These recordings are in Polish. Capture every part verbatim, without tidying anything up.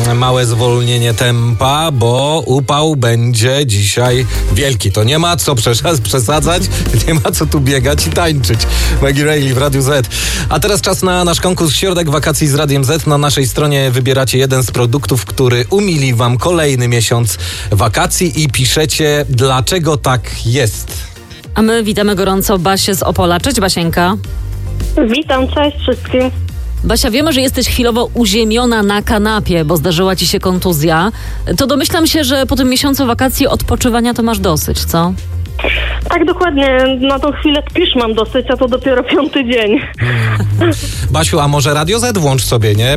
małe zwolnienie tempa, bo upał będzie dzisiaj wielki. To nie ma co przesadzać, nie ma co tu biegać i tańczyć. Maggie Reilly w Radiu Z. A teraz czas na nasz konkurs Środek Wakacji z Radiem Z. Na naszej stronie wybieracie jeden z produktów, który umili wam kolejny miesiąc wakacji i piszecie, dlaczego tak jest. A my witamy gorąco Basię z Opola. Cześć, Basieńka. Witam, cześć wszystkim. Basia, wiemy, że jesteś chwilowo uziemiona na kanapie, bo zdarzyła ci się kontuzja. To domyślam się, że po tym miesiącu wakacji odpoczywania to masz dosyć, co? Tak, dokładnie. Na tą chwilę kpisz mam dosyć, a to dopiero piąty dzień. Basiu, a może Radio Z włącz sobie, nie?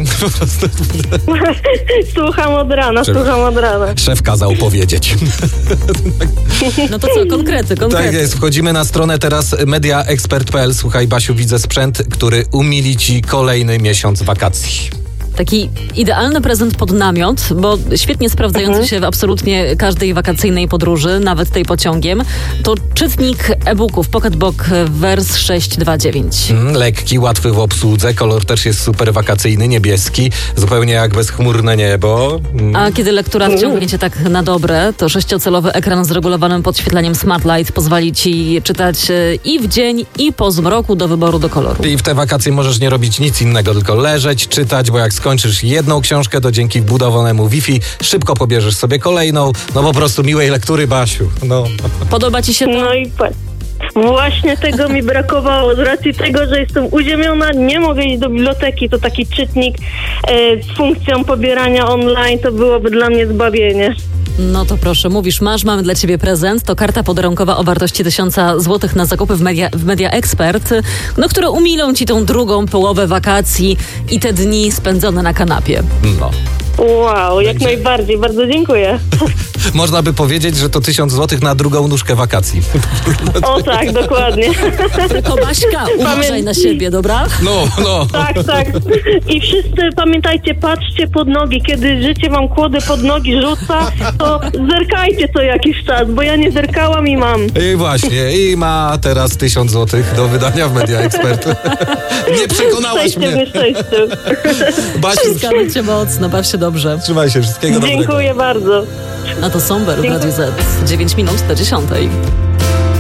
Słucham od rana, Szef, słucham od rana. Szef kazał powiedzieć. No to co, konkrety, konkrety. Tak jest, wchodzimy na stronę teraz media ekspert kropka p l. Słuchaj, Basiu, widzę sprzęt, który umili ci kolejny miesiąc wakacji. Taki idealny prezent pod namiot, bo świetnie sprawdzający mhm. się w absolutnie każdej wakacyjnej podróży, nawet tej pociągiem, to czytnik e-booków PocketBook Vers sześć dwa dziewięć. Mm, lekki, łatwy w obsłudze, kolor też jest super wakacyjny, niebieski, zupełnie jak bezchmurne niebo. Mm. A kiedy lektura wciągnie cię tak na dobre, to sześciocelowy ekran z regulowanym podświetleniem Smart Light pozwoli ci czytać i w dzień, i po zmroku do wyboru do koloru. I w te wakacje możesz nie robić nic innego, tylko leżeć, czytać, bo jak skończysz jedną książkę, to dzięki wbudowanemu Wi-Fi szybko pobierzesz sobie kolejną. No po prostu miłej lektury, Basiu. No. Podoba ci się to? No i patrz. Właśnie tego mi brakowało, z racji tego, że jestem uziemiona, nie mogę iść do biblioteki, to taki czytnik e, z funkcją pobierania online, to byłoby dla mnie zbawienie. No to proszę, mówisz, masz, mamy dla ciebie prezent. To karta podarunkowa o wartości tysiąca złotych na zakupy w Media, w Media Expert, no, które umilą ci tą drugą połowę wakacji i te dni spędzone na kanapie. No. Wow, jak Będzie. najbardziej, bardzo dziękuję. Można by powiedzieć, że to tysiąc złotych na drugą nóżkę wakacji. O tak, dokładnie. Tylko Baśka, uważaj na siebie, dobra? No, no. Tak, tak. I wszyscy pamiętajcie, patrzcie pod nogi. Kiedy życie wam kłody pod nogi rzuca, to zerkajcie co jakiś czas, bo ja nie zerkałam i mam. I właśnie, i ma teraz tysiąc złotych do wydania w Media Expert. Nie przekonałaś Szczęście mnie. w szczęściu. Basiu, Ściskamy cię mocno, baw się dobrze. trzymaj się, wszystkiego dobrego. Dziękuję bardzo. A to Somber w Radiu Z. dziewięć minut do dziesiątej.